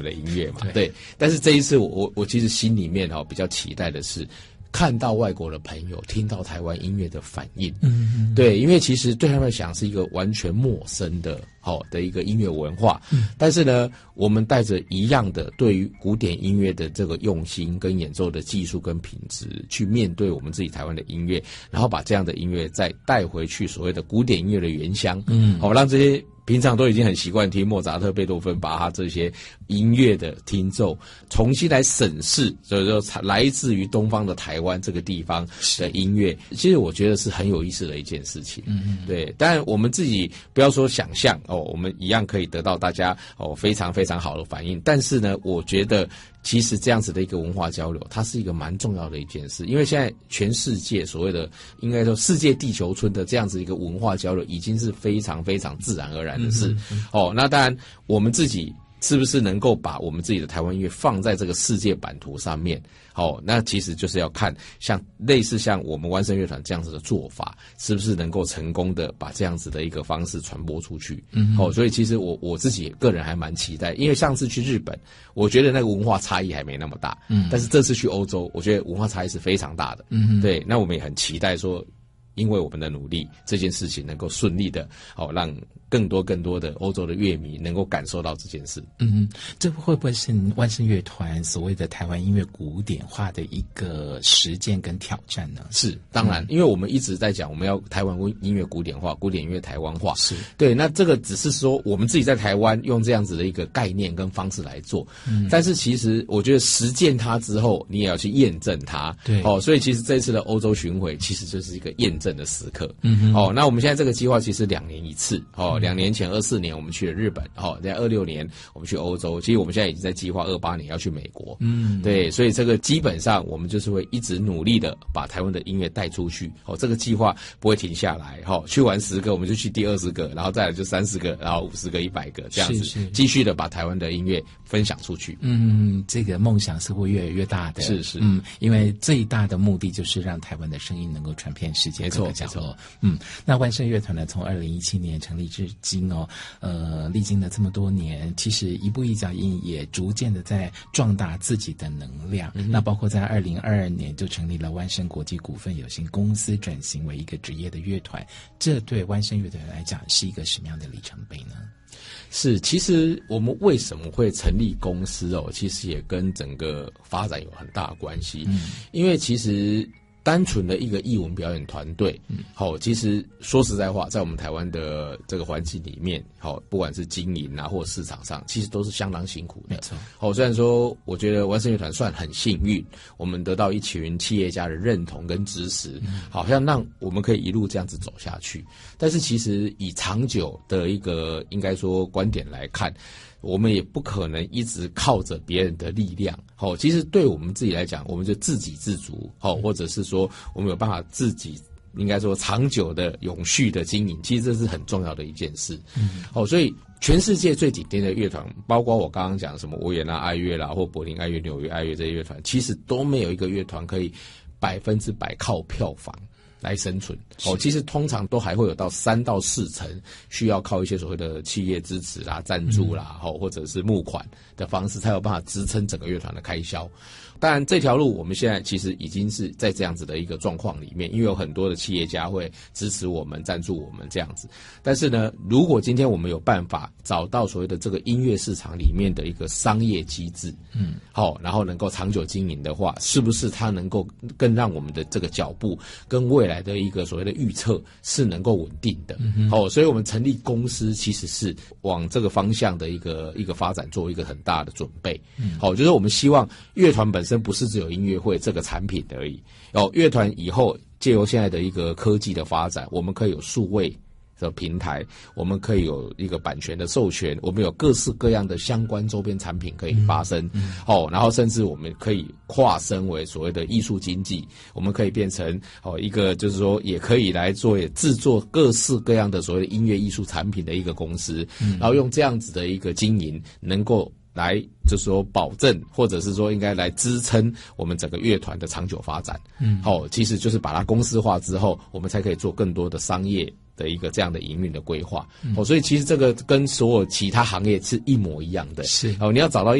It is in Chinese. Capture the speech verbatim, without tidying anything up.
们的音乐嘛，对。对，但是这一次我我我其实心里面哦比较期待的是。看到外国的朋友听到台湾音乐的反应，嗯嗯，对，因为其实对他们来讲是一个完全陌生的好、哦、的一个音乐文化，嗯，但是呢，我们带着一样的对于古典音乐的这个用心跟演奏的技术跟品质去面对我们自己台湾的音乐，然后把这样的音乐再带回去所谓的古典音乐的原乡，嗯，好、哦、让这些。平常都已经很习惯听莫扎特、贝多芬，把他这些音乐的听奏重新来审视，所以说来自于东方的台湾这个地方的音乐，其实我觉得是很有意思的一件事情。嗯嗯，对。当然我们自己不要说想象哦，我们一样可以得到大家哦非常非常好的反应，但是呢，我觉得。其实这样子的一个文化交流，它是一个蛮重要的一件事，因为现在全世界所谓的应该说世界地球村的这样子一个文化交流，已经是非常非常自然而然的事。嗯嗯嗯哦，那当然我们自己是不是能够把我们自己的台湾音乐放在这个世界版图上面？哦，那其实就是要看像类似像我们湾声乐团这样子的做法，是不是能够成功的把这样子的一个方式传播出去。嗯，哦，所以其实我我自己个人还蛮期待，因为上次去日本，我觉得那个文化差异还没那么大。嗯，但是这次去欧洲，我觉得文化差异是非常大的。嗯，对，那我们也很期待说。因为我们的努力，这件事情能够顺利的，哦，让更多更多的欧洲的乐迷能够感受到这件事。 嗯，这会不会是湾声乐团所谓的台湾音乐古典化的一个实践跟挑战呢？ 是，当然，嗯、因为我们一直在讲我们要台湾音乐古典化，古典音乐台湾化。 是对，那这个只是说我们自己在台湾用这样子的一个概念跟方式来做，嗯，但是其实我觉得实践它之后，你也要去验证它。 对， 哦，所以其实这一次的欧洲巡回其实就是一个验证的时刻。嗯，哦，那我们现在这个计划其实两年一次。哦，两年前二四年我们去了日本，哦，在二六年我们去欧洲，其实我们现在已经在计划二八年要去美国。嗯，对，所以这个基本上我们就是会一直努力的把台湾的音乐带出去。哦，这个计划不会停下来。哦，去完十个我们就去第二十个，然后再来就三十个，然后五十个、一百个这样子，是是继续的把台湾的音乐分享出去。 嗯，这个梦想似乎越来越大的。 是是， 嗯，因为最大的目的就是让台湾的声音能够传遍世界各个角落。嗯，那湾声乐团呢，从二零一七年成立至今哦，呃，历经了这么多年，其实一步一脚印，也逐渐的在壮大自己的能量。嗯、那包括在二零二二年就成立了湾声国际股份有限公司，转型为一个职业的乐团。这对湾声乐团来讲是一个什么样的里程碑呢？ 是，其实我们为什么会成立公司哦，其实也跟整个发展有很大的关系。嗯，因为其实。单纯的一个艺文表演团队，嗯，好，其实说实在话，在我们台湾的这个环境里面，好，不管是经营啊或市场上，其实都是相当辛苦的。没错，好，虽然说我觉得湾声乐团算很幸运，我们得到一群企业家的认同跟支持，嗯、好像让我们可以一路这样子走下去。但是其实以长久的一个应该说观点来看。我们也不可能一直靠着别人的力量，好，其实对我们自己来讲，我们就自给自足，好，或者是说我们有办法自己应该说长久的永续的经营，其实这是很重要的一件事。嗯，好，所以全世界最顶尖的乐团，包括我刚刚讲什么维也纳爱乐啦，或柏林爱乐、纽约爱乐这些乐团，其实都没有一个乐团可以百分之百靠票房来生存。哦，其实通常都还会有到三到四成需要靠一些所谓的企业支持啦、赞助啦，嗯、或者是募款的方式，才有办法支撑整个乐团的开销。当然，这条路我们现在其实已经是在这样子的一个状况里面，因为有很多的企业家会支持我们、赞助我们这样子。但是呢，如果今天我们有办法找到所谓的这个音乐市场里面的一个商业机制，嗯，好，然后能够长久经营的话，是不是它能够更让我们的这个脚步跟未来的一个所谓的预测是能够稳定的？嗯，好，所以我们成立公司其实是往这个方向的一个一个发展做一个很大的准备。嗯，好，就是我们希望乐团本身不是只有音乐会这个产品而已。哦，乐团以后借由现在的一个科技的发展，我们可以有数位的平台，我们可以有一个版权的授权，我们有各式各样的相关周边产品可以发生。嗯嗯、哦，然后甚至我们可以跨升为所谓的艺术经济，我们可以变成哦一个就是说也可以来做制作各式各样的所谓的音乐艺术产品的一个公司，嗯、然后用这样子的一个经营能够。来就是说保证，或者是说应该来支撑我们整个乐团的长久发展。嗯，好、哦，其实就是把它公司化之后，我们才可以做更多的商业的一个这样的营运的规划。嗯、哦，所以其实这个跟所有其他行业是一模一样的。 是哦， 你要找到一